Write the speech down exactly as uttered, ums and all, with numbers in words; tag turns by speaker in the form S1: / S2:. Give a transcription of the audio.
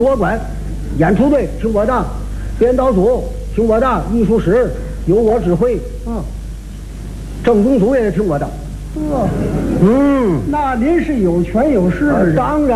S1: 我管，演出队听我的，编导组听我的，艺术室由我指挥啊，政工组也听我的。
S2: 哦，
S1: 嗯，
S2: 那您是有权有势的人。
S1: 当然。